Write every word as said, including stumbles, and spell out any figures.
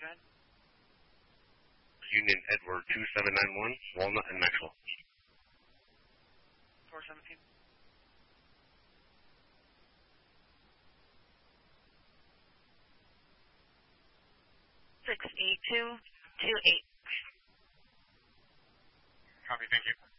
Go ahead. Union Edward two seven nine one, Walnut and Maxwell. four seventeen. six eight two two eight. Copy, thank you.